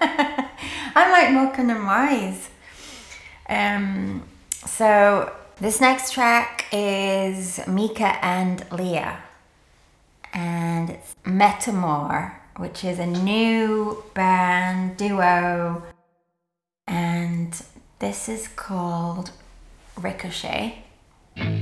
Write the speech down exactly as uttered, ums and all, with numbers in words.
I'm like Morgan and Wise. Um, so this next track is Mika and Leah, and it's Metamor, which is a new band duo, and this is called Ricochet.